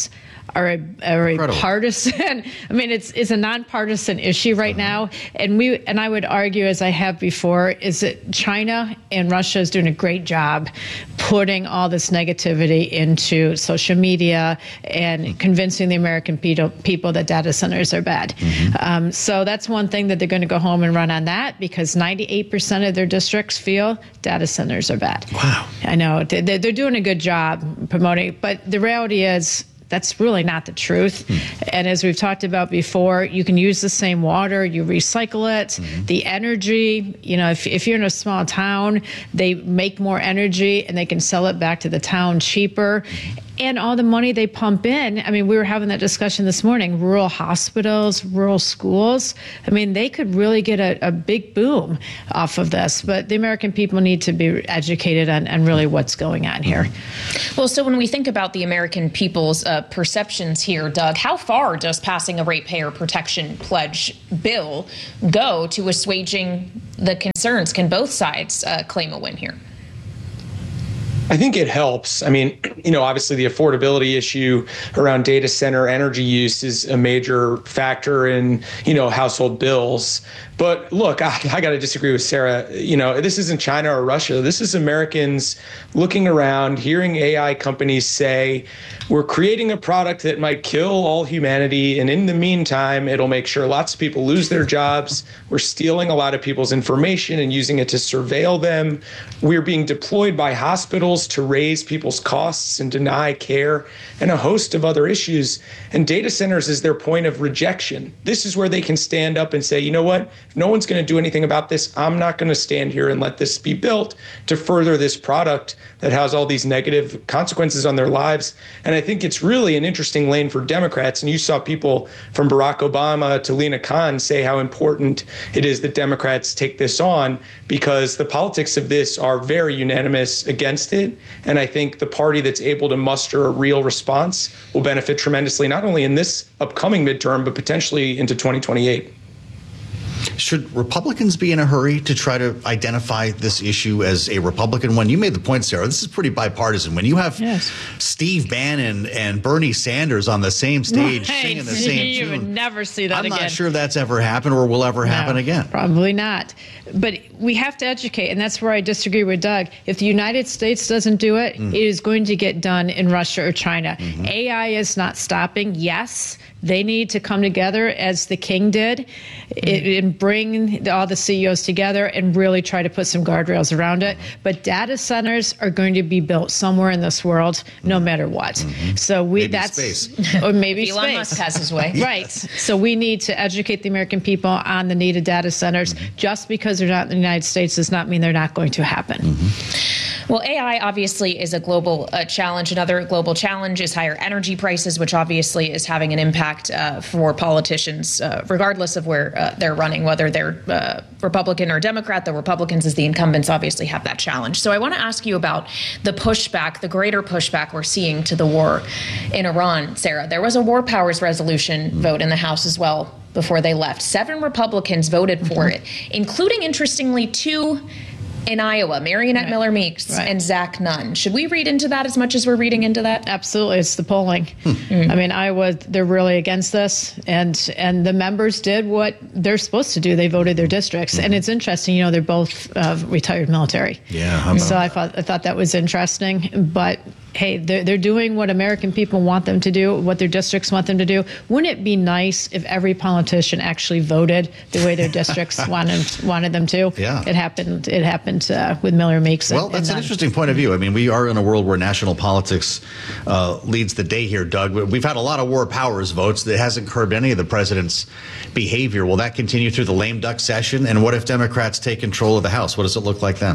are a, are a Incredible. partisan. I mean, it's it's a nonpartisan issue right Uh-huh. now, and we and I would argue, as I have before, is that China and Russia is doing a great job putting all this negativity into social media and convincing the American people people that data centers are bad. Mm-hmm. Um, so that's one thing that they're going to go home and run on that, because ninety-eight percent of their districts feel data centers are bad. Wow. I know they- they're doing a good job promoting, but the reality is that's really not the truth. And as we've talked about before, you can use the same water, you recycle it, the energy, you know, if, if you're in a small town, they make more energy and they can sell it back to the town cheaper. And all the money they pump in, I mean, we were having that discussion this morning, rural hospitals, rural schools. I mean, they could really get a, a big boom off of this. But the American people need to be educated on, on really what's going on here. Well, so when we think about the American people's uh, perceptions here, Doug, how far does passing a ratepayer protection pledge bill go to assuaging the concerns? Can both sides uh, claim a win here? I think it helps. I mean, you know, obviously the affordability issue around data center energy use is a major factor in, you know, household bills. But look, I, I got to disagree with Sarah. You know, this isn't China or Russia. This is Americans looking around, hearing A I companies say, we're creating a product that might kill all humanity. And in the meantime, it'll make sure lots of people lose their jobs. We're stealing a lot of people's information and using it to surveil them. We're being deployed by hospitals to raise people's costs and deny care, and a host of other issues. And data centers is their point of rejection. This is where they can stand up and say, you know what? If no one's going to do anything about this, I'm not going to stand here and let this be built to further this product that has all these negative consequences on their lives. And I think it's really an interesting lane for Democrats. And you saw people from Barack Obama to Lena Khan say how important it is that Democrats take this on, because the politics of this are very unanimous against it. And I think the party that's able to muster a real response will benefit tremendously, not only in this upcoming midterm, but potentially into twenty twenty-eight. Should Republicans be in a hurry to try to identify this issue as a Republican one? You made the point, Sarah. This is pretty bipartisan. When you have yes. Steve Bannon and Bernie Sanders on the same stage right. singing the same you tune, would never see that I'm again. not sure that's ever happened or will ever happen no, again. Probably not. But we have to educate, and that's where I disagree with Doug. If the United States doesn't do it, mm. it is going to get done in Russia or China. Mm-hmm. A I is not stopping. Yes, they need to come together as the king did mm. and bring all the C E Os together and really try to put some guardrails around it. But data centers are going to be built somewhere in this world, no matter what. Mm-hmm. So we maybe that's space. or maybe Elon space. Musk has his way. Right. So we need to educate the American people on the need of data centers. Mm-hmm. Just because they're not in the United States does not mean they're not going to happen. Mm-hmm. Well, A I obviously is a global uh, challenge. Another global challenge is higher energy prices, which obviously is having an impact uh, for politicians, uh, regardless of where uh, they're running, whether they're uh, Republican or Democrat. The Republicans, as the incumbents, obviously have that challenge. So I want to ask you about the pushback, the greater pushback we're seeing to the war in Iran. Sarah, there was a war powers resolution mm-hmm. vote in the House as well before they left. Seven Republicans voted for mm-hmm. it, including, interestingly, two in Iowa, Marionette right. Miller Meeks right. and Zach Nunn. Should we read into that as much as we're reading into that? Absolutely. It's the polling. Hmm. I mean, Iowa, they're really against this. And and the members did what they're supposed to do. They voted their districts. Mm-hmm. And it's interesting, you know, they're both uh, retired military. Yeah. How about so I thought, I thought that was interesting. But hey, they're, they're doing what American people want them to do, what their districts want them to do. Wouldn't it be nice if every politician actually voted the way their districts wanted wanted them to? Yeah. It happened. It happened uh, with Miller Meeks. Well, and, that's and an interesting point of view. I mean, we are in a world where national politics uh, leads the day here, Doug. We've had a lot of war powers votes that hasn't curbed any of the president's behavior. Will that continue through the lame duck session? And what if Democrats take control of the House? What does it look like then?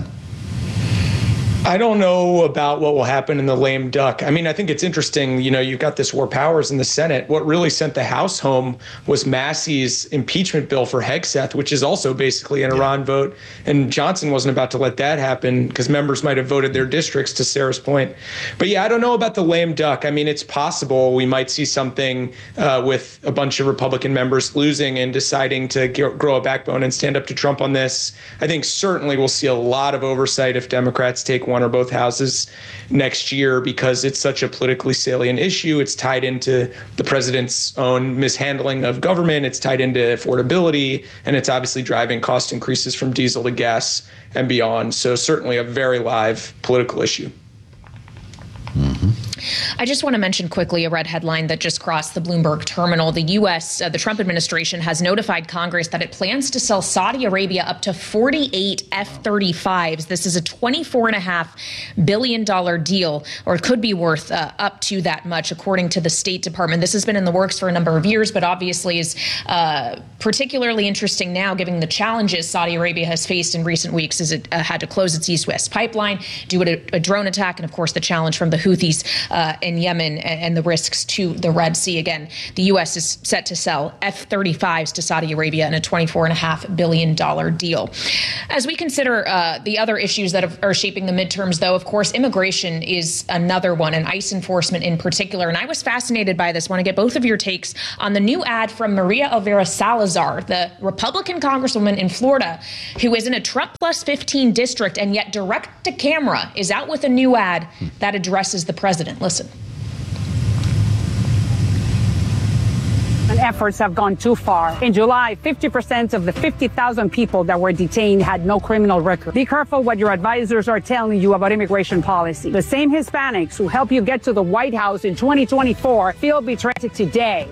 I don't know about what will happen in the lame duck. I mean, I think it's interesting. You know, you've got this war powers in the Senate. What really sent the House home was Massey's impeachment bill for Hegseth, which is also basically an yeah. Iran vote. And Johnson wasn't about to let that happen because members might have voted their districts, to Sarah's point. But yeah, I don't know about the lame duck. I mean, it's possible we might see something uh, with a bunch of Republican members losing and deciding to get, grow a backbone and stand up to Trump on this. I think certainly we'll see a lot of oversight if Democrats take one one or both houses next year because it's such a politically salient issue. It's tied into the president's own mishandling of government. It's tied into affordability, and it's obviously driving cost increases from diesel to gas and beyond. So certainly a very live political issue. Mm-hmm. I just want to mention quickly a red headline that just crossed the Bloomberg terminal. The U S, uh, the Trump administration has notified Congress that it plans to sell Saudi Arabia up to forty-eight F thirty-fives. This is a twenty-four point five billion dollars deal, or it could be worth uh, up to that much, according to the State Department. This has been in the works for a number of years, but obviously is uh, particularly interesting now, given the challenges Saudi Arabia has faced in recent weeks as it uh, had to close its East-West pipeline due to a, a drone attack, and of course the challenge from the Houthis Uh, in Yemen and the risks to the Red Sea. Again, the U S is set to sell F thirty-fives to Saudi Arabia in a twenty-four point five billion dollars deal. As we consider uh, the other issues that are shaping the midterms, though, of course, immigration is another one, and ICE enforcement in particular. And I was fascinated by this. I want to get both of your takes on the new ad from Maria Elvira Salazar, the Republican congresswoman in Florida, who is in a Trump plus fifteen district, and yet direct to camera is out with a new ad that addresses the president. Listen. And efforts have gone too far. In July, fifty percent of the fifty thousand people that were detained had no criminal record. Be careful what your advisors are telling you about immigration policy. The same Hispanics who help you get to the White House in twenty twenty-four feel betrayed today.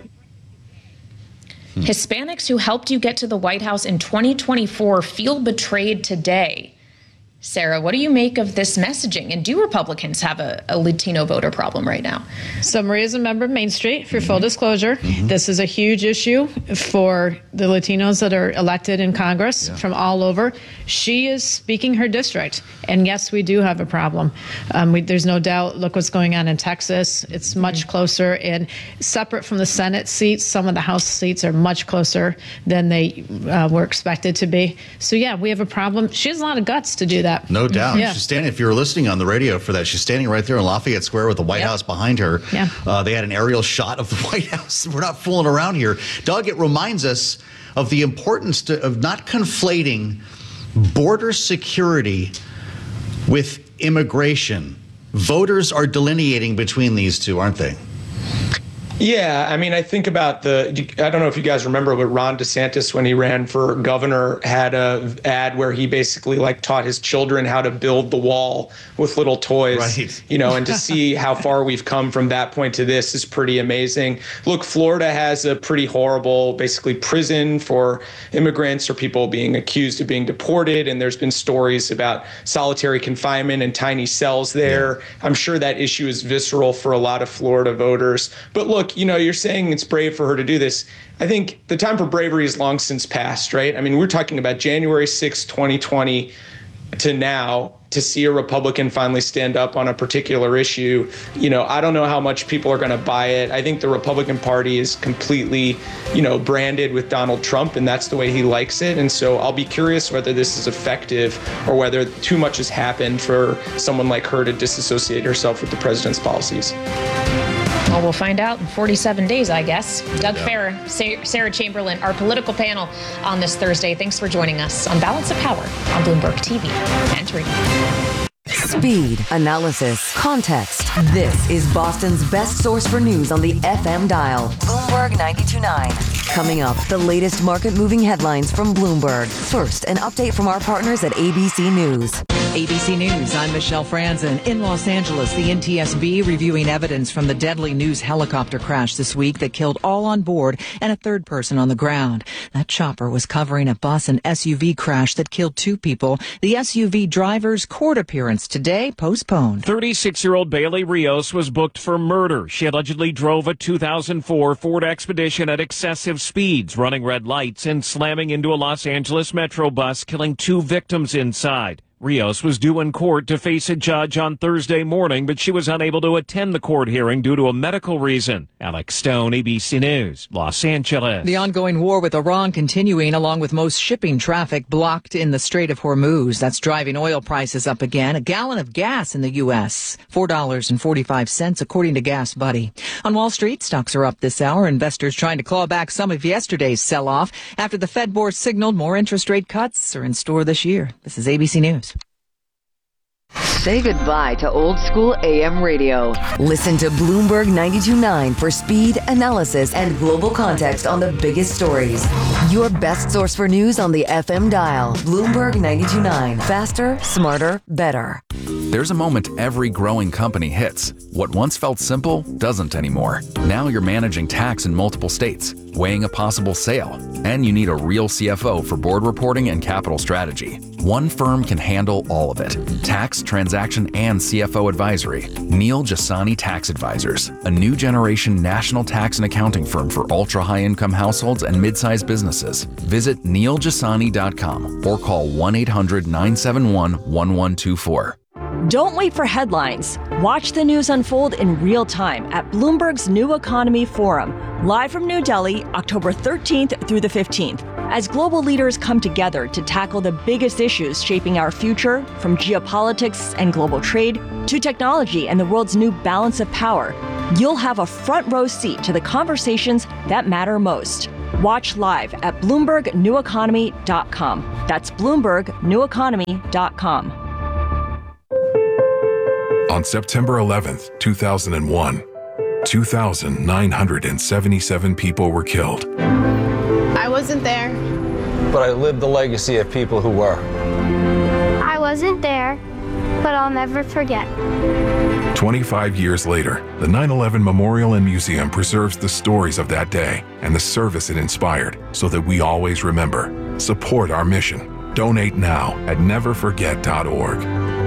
Hispanics who helped you get to the White House in twenty twenty-four feel betrayed today. Sarah, what do you make of this messaging? And do Republicans have a, a Latino voter problem right now? So Maria's a member of Main Street, for full disclosure. Mm-hmm. This is a huge issue for the Latinos that are elected in Congress yeah. from all over. She is speaking her district. And yes, we do have a problem. Um, we, there's no doubt. Look what's going on in Texas. It's much mm-hmm. closer. And separate from the Senate seats, some of the House seats are much closer than they uh, were expected to be. So yeah, we have a problem. She has a lot of guts to do that. No doubt. Yeah. She's standing, if you were listening on the radio for that, she's standing right there in Lafayette Square with the White yep. House behind her. Yeah. Uh, they had an aerial shot of the White House. We're not fooling around here. Doug, it reminds us of the importance to, of not conflating border security with immigration. Voters are delineating between these two, aren't they? Yeah, I mean, I think about the, I don't know if you guys remember, but Ron DeSantis, when he ran for governor, had a ad where he basically like taught his children how to build the wall with little toys, right. you know, and to see how far we've come from that point to this is pretty amazing. Look, Florida has a pretty horrible, basically prison for immigrants or people being accused of being deported. And there's been stories about solitary confinement and tiny cells there. Yeah. I'm sure that issue is visceral for a lot of Florida voters. But look, you know, you're saying it's brave for her to do this. I think the time for bravery is long since past, right? I mean, we're talking about January sixth, twenty twenty to now to see a Republican finally stand up on a particular issue. You know, I don't know how much people are going to buy it. I think the Republican Party is completely, you know, branded with Donald Trump, and that's the way he likes it. And so I'll be curious whether this is effective or whether too much has happened for someone like her to disassociate herself with the president's policies. Well, we'll find out in forty-seven days, I guess. Doug Yeah. Farrar, Sarah Chamberlain, our political panel on this Thursday. Thanks for joining us on Balance of Power on Bloomberg T V and radio. Speed, analysis, context. This is Boston's best source for news on the F M dial. Bloomberg ninety-two point nine. Coming up, the latest market-moving headlines from Bloomberg. First, an update from our partners at A B C News. A B C News, I'm Michelle Franzen. In Los Angeles, the N T S B reviewing evidence from the deadly news helicopter crash this week that killed all on board and a third person on the ground. That chopper was covering a bus and S U V crash that killed two people. The S U V driver's court appearance today postponed. thirty-six-year-old Bailey Rios was booked for murder. She allegedly drove a two thousand four Ford Expedition at excessive speeds, running red lights and slamming into a Los Angeles Metro bus, killing two victims inside. Rios was due in court to face a judge on Thursday morning, but she was unable to attend the court hearing due to a medical reason. Alex Stone, A B C News, Los Angeles. The ongoing war with Iran continuing, along with most shipping traffic blocked in the Strait of Hormuz. That's driving oil prices up again. A gallon of gas in the U S, four dollars and forty-five cents, according to Gas Buddy. On Wall Street, stocks are up this hour. Investors trying to claw back some of yesterday's sell-off after the Fed board signaled more interest rate cuts are in store this year. This is A B C News. Say goodbye to old school A M radio. Listen to Bloomberg ninety-two point nine for speed, analysis, and global context on the biggest stories. Your best source for news on the F M dial. Bloomberg ninety-two point nine. Faster, smarter, better. There's a moment every growing company hits. What once felt simple doesn't anymore. Now you're managing tax in multiple states, weighing a possible sale, and you need a real C F O for board reporting and capital strategy. One firm can handle all of it. Tax, transaction, and C F O advisory. Neil Jasani Tax Advisors, a new generation national tax and accounting firm for ultra-high income households and mid-sized businesses. Visit neil jasani dot com or call one eight hundred nine seven one one one two four. Don't wait for headlines. Watch the news unfold in real time at Bloomberg's New Economy Forum, live from New Delhi, October thirteenth through the fifteenth, as global leaders come together to tackle the biggest issues shaping our future, from geopolitics and global trade to technology and the world's new balance of power. You'll have a front row seat to the conversations that matter most. Watch live at bloomberg new economy dot com. That's bloomberg new economy dot com. On September eleventh, two thousand one, two thousand nine hundred seventy-seven people were killed. I wasn't there. But I lived the legacy of people who were. I wasn't there, but I'll never forget. twenty-five years later, the nine eleven Memorial and Museum preserves the stories of that day and the service it inspired so that we always remember. Support our mission. Donate now at never forget dot org.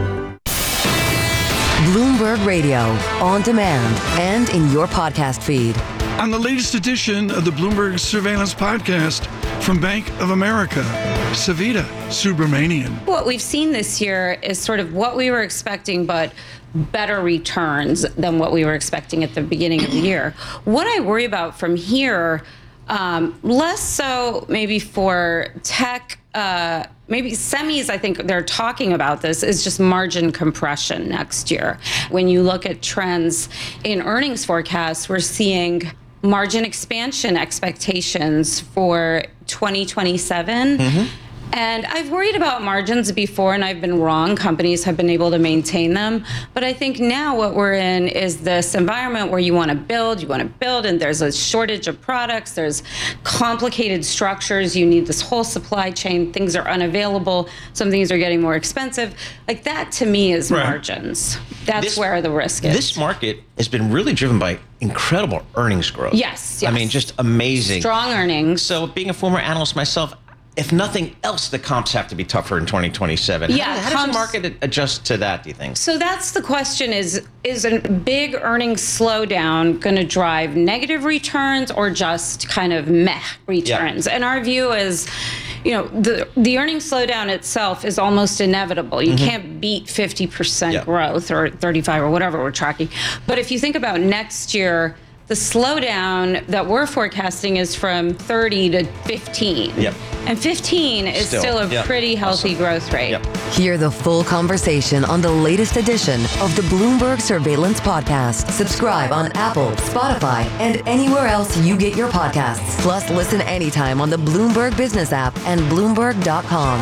Bloomberg Radio, on demand and in your podcast feed. On the latest edition of the Bloomberg Surveillance Podcast from Bank of America, Savita Subramanian. What we've seen this year is sort of what we were expecting, but better returns than what we were expecting at the beginning of the year. What I worry about from here, um, less so maybe for tech, uh, maybe semis, I think they're talking about this, is just margin compression next year. When you look at trends in earnings forecasts, we're seeing margin expansion expectations for twenty twenty-seven. Mm-hmm. And I've worried about margins before, and I've been wrong. Companies have been able to maintain them. But I think now what we're in is this environment where you want to build, you want to build, and there's a shortage of products. There's complicated structures. You need this whole supply chain. Things are unavailable. Some things are getting more expensive. Like that, to me, is right. margins. That's this, where the risk is. This market has been really driven by incredible earnings growth. Yes, yes. I mean, just amazing. Strong earnings. So being a former analyst myself, if nothing else, the comps have to be tougher in twenty twenty-seven. Yeah, how, how does the market adjust to that, do you think? So that's the question, is is a big earnings slowdown going to drive negative returns or just kind of meh returns? Yeah. And our view is, you know, the the earnings slowdown itself is almost inevitable. You mm-hmm. can't beat fifty percent yeah. growth or thirty-five or whatever we're tracking. But if you think about next year, the slowdown that we're forecasting is from thirty to fifteen. Yep. And fifteen is still, still a yep. pretty healthy awesome. growth rate. Yep. Hear the full conversation on the latest edition of the Bloomberg Surveillance Podcast. Subscribe on Apple, Spotify, and anywhere else you get your podcasts. Plus, listen anytime on the Bloomberg Business app and Bloomberg dot com.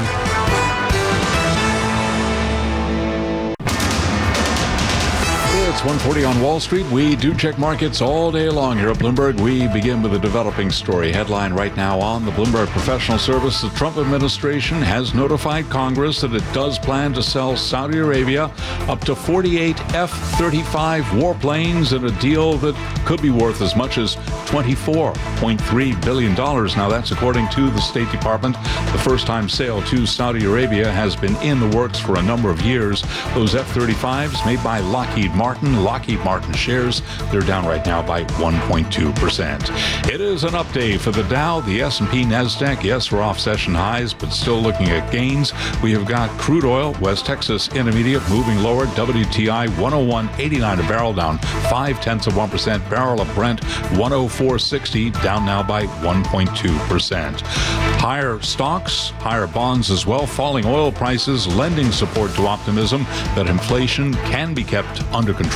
It's one forty on Wall Street. We do check markets all day long here at Bloomberg. We begin with a developing story. Headline right now on the Bloomberg Professional Service. The Trump administration has notified Congress that it does plan to sell Saudi Arabia up to forty-eight F thirty-five warplanes in a deal that could be worth as much as twenty-four point three billion dollars. Now, that's according to the State Department. The first-time sale to Saudi Arabia has been in the works for a number of years. Those F thirty-fives made by Lockheed Martin. Lockheed Martin shares, they're down right now by one point two percent. It is an up day for the Dow, the S and P, NASDAQ. Yes, we're off session highs, but still looking at gains. We have got crude oil, West Texas Intermediate, moving lower. W T I one oh one eighty-nine a barrel, down five tenths of one percent. Barrel of Brent one oh four sixty, down now by one point two percent. Higher stocks, higher bonds as well. Falling oil prices lending support to optimism that inflation can be kept under control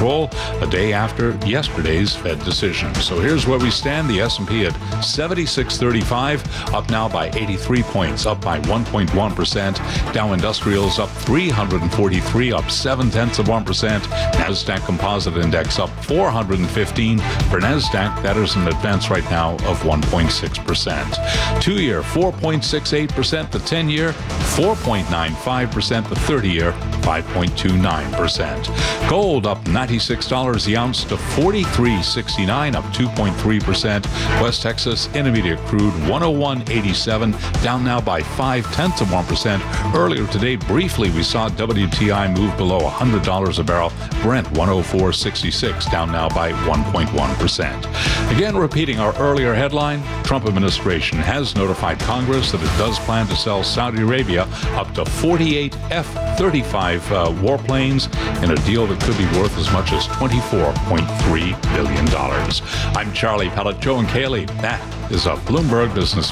control a day after yesterday's Fed decision. So here's where we stand. The S and P at seventy-six thirty-five, up now by eighty-three points, up by one point one percent. Dow Industrials up three hundred forty-three, up seven tenths of one percent. NASDAQ Composite Index up four hundred fifteen. For NASDAQ, that is an advance right now of one point six percent. Two-year, four point six eight percent. The ten-year, four point nine five percent. The thirty-year, five point two nine percent. Gold up ninety-six dollars the ounce to forty-three sixty-nine, up two point three percent. West Texas Intermediate crude one oh one eighty-seven, down now by five tenths of one percent. Earlier today, briefly, we saw W T I move below one hundred dollars a barrel. Brent one oh four sixty-six, down now by one point one percent. Again, repeating our earlier headline, Trump administration has notified Congress that it does plan to sell Saudi Arabia up to forty-eight F thirty-five uh, warplanes in a deal that could be worth as much as twenty-four point three billion dollars. I'm Charlie Pellet, Joe and Kaylee. That is a Bloomberg Business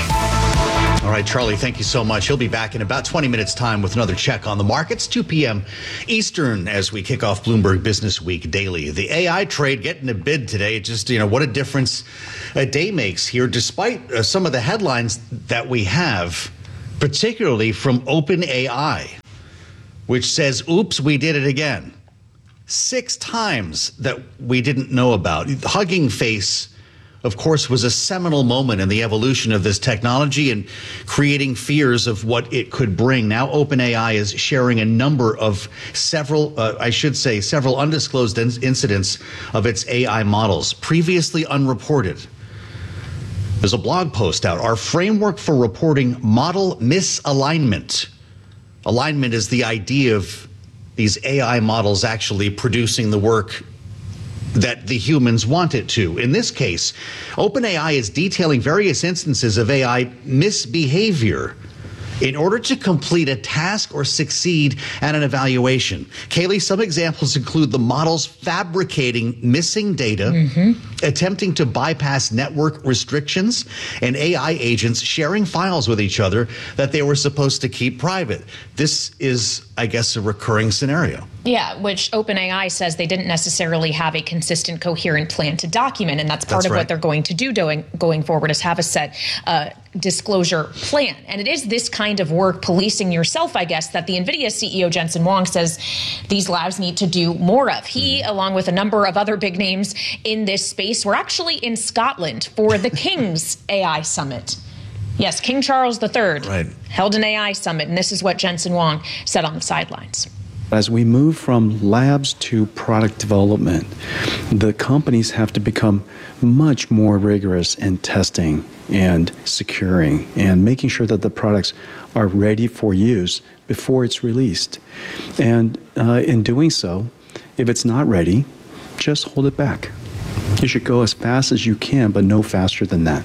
Flash. All right, Charlie, thank you so much. He'll be back in about twenty minutes' time with another check on the markets, two p.m. Eastern, as we kick off Bloomberg Business Week daily. The A I trade getting a bid today. Just, you know, what a difference a day makes here, despite uh, some of the headlines that we have, particularly from OpenAI, which says, oops, we did it again. Six times that we didn't know about. Hugging Face, of course, was a seminal moment in the evolution of this technology and creating fears of what it could bring. Now OpenAI is sharing a number of several, uh, I should say, several undisclosed in- incidents of its A I models, previously unreported. There's a blog post out, our framework for reporting model misalignment. Alignment is the idea of these A I models actually producing the work that the humans want it to. In this case, OpenAI is detailing various instances of A I misbehavior in order to complete a task or succeed at an evaluation. Kaylee, some examples include the models fabricating missing data, mm-hmm. attempting to bypass network restrictions, and A I agents sharing files with each other that they were supposed to keep private. This is, I guess, a recurring scenario. Yeah, which OpenAI says they didn't necessarily have a consistent, coherent plan to document, and that's part That's of right. what they're going to do doing, going forward is have a set uh, disclosure plan. And it is this kind of work, policing yourself, I guess, that the NVIDIA C E O Jensen Huang says these labs need to do more of. He, along with a number of other big names in this space, were actually in Scotland for the King's A I Summit. Yes, King Charles the Third right. held an A I summit, and this is what Jensen Huang said on the sidelines. As we move from labs to product development, the companies have to become much more rigorous in testing and securing and making sure that the products are ready for use before it's released. And uh, in doing so, if it's not ready, just hold it back. You should go as fast as you can, but no faster than that.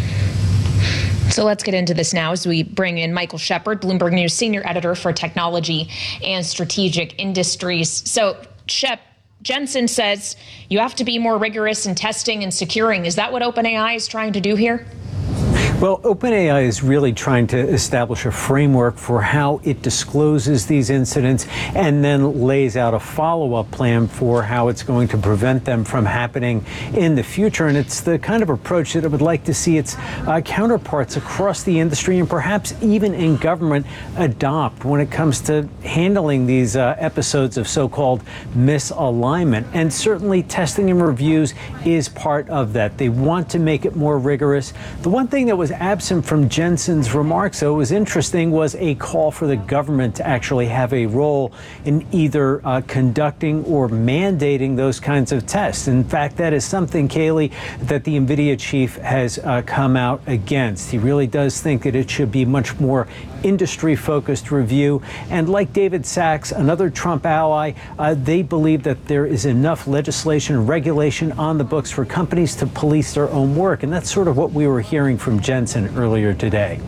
So let's get into this now as we bring in Michael Shepard, Bloomberg News senior editor for technology and strategic industries. So, Shep, Jensen says you have to be more rigorous in testing and securing. Is that what OpenAI is trying to do here? Well, OpenAI is really trying to establish a framework for how it discloses these incidents and then lays out a follow-up plan for how it's going to prevent them from happening in the future. And it's the kind of approach that it would like to see its uh, counterparts across the industry and perhaps even in government adopt when it comes to handling these uh, episodes of so-called misalignment. And certainly testing and reviews is part of that. They want to make it more rigorous. The one thing that was absent from Jensen's remarks, though, was interesting, was a call for the government to actually have a role in either uh, conducting or mandating those kinds of tests. In fact, that is something, Kaylee, that the NVIDIA chief has uh, come out against. He really does think that it should be much more industry-focused review. And like David Sachs, another Trump ally, uh, they believe that there is enough legislation and regulation on the books for companies to police their own work. And that's sort of what we were hearing from Jensen earlier today.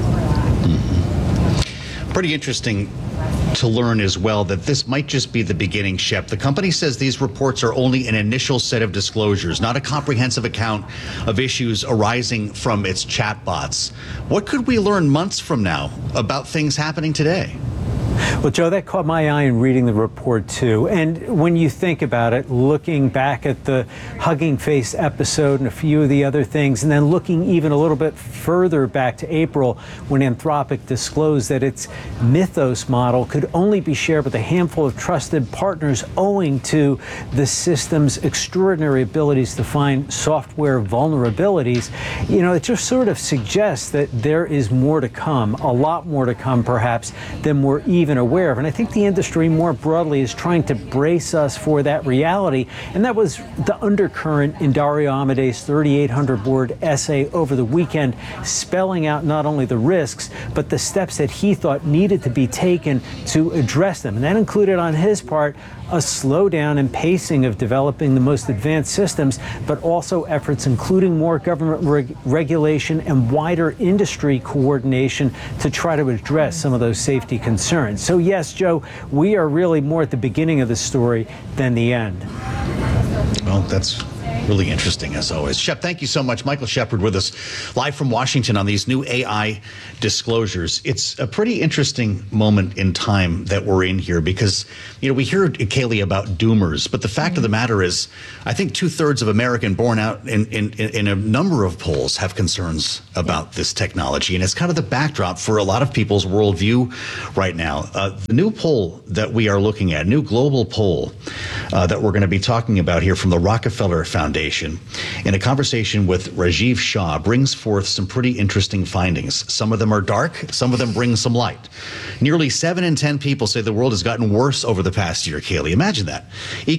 Mm-hmm. Pretty interesting to learn as well that this might just be the beginning, Shep. The company says these reports are only an initial set of disclosures, not a comprehensive account of issues arising from its chatbots. What could we learn months from now about things happening today? Well, Joe, that caught my eye in reading the report, too. And when you think about it, looking back at the Hugging Face episode and a few of the other things, and then looking even a little bit further back to April when Anthropic disclosed that its Mythos model could only be shared with a handful of trusted partners owing to the system's extraordinary abilities to find software vulnerabilities, you know, it just sort of suggests that there is more to come, a lot more to come, perhaps, than we're even aware of. And I think the industry more broadly is trying to brace us for that reality. And that was the undercurrent in Dario Amadei's thirty-eight hundred word essay over the weekend, spelling out not only the risks, but the steps that he thought needed to be taken to address them. And that included, on his part, a slowdown in pacing of developing the most advanced systems, but also efforts including more government reg- regulation and wider industry coordination to try to address some of those safety concerns. So yes, Joe, we are really more at the beginning of the story than the end. Well, that's really interesting, as always. Shep, thank you so much. Michael Shepard with us live from Washington on these new A I disclosures. It's a pretty interesting moment in time that we're in here because, you know, we hear, Kaylee, about doomers, but the fact mm-hmm. of the matter is, I think two thirds of American born out in, in, in a number of polls have concerns about this technology. And it's kind of the backdrop for a lot of people's worldview right now. Uh, the new poll that we are looking at, new global poll uh, that we're going to be talking about here from the Rockefeller Foundation, in a conversation with Rajiv Shah, brings forth some pretty interesting findings. Some of them are dark, some of them bring some light. Nearly seven in ten people say the world has gotten worse over the past year, Kaylee. Imagine that.